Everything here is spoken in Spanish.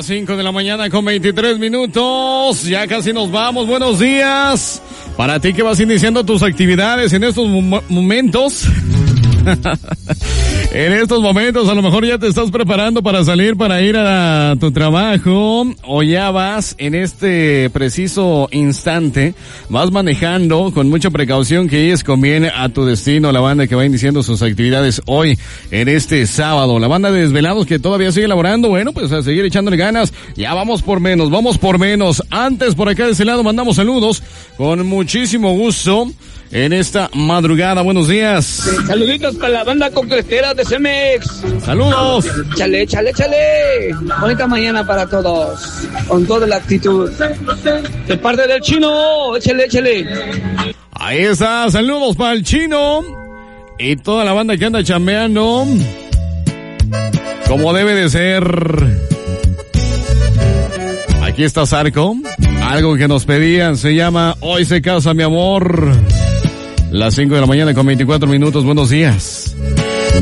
Las 5 de la mañana con 23 minutos. Ya casi nos vamos. Buenos días. Para ti que vas iniciando tus actividades en estos momentos. En estos momentos a lo mejor ya te estás preparando para salir, para ir a tu trabajo, o ya vas en este preciso instante, vas manejando con mucha precaución, que ellos conviene a tu destino. La banda que va iniciando sus actividades hoy en este sábado, la banda de desvelados que todavía sigue laborando, bueno, pues a seguir echándole ganas. Ya vamos por menos. Antes, por acá de ese lado mandamos saludos con muchísimo gusto en esta madrugada. Buenos días. Saluditos para la banda concretera de Cemex. Saludos. Chale. Bonita mañana para todos. Con toda la actitud. De parte del Chino. Échale. Ahí está. Saludos para el Chino. Y toda la banda que anda chambeando. Como debe de ser. Aquí está Zarco. Algo que nos pedían. Se llama Hoy se casa mi amor. Las 5 de la mañana con 24 minutos. Buenos días.